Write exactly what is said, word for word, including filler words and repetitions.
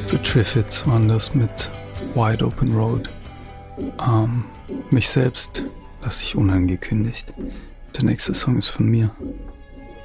The Triffids waren das mit Wide Open Road. Ähm, mich selbst lasse ich unangekündigt. Der nächste Song ist von mir.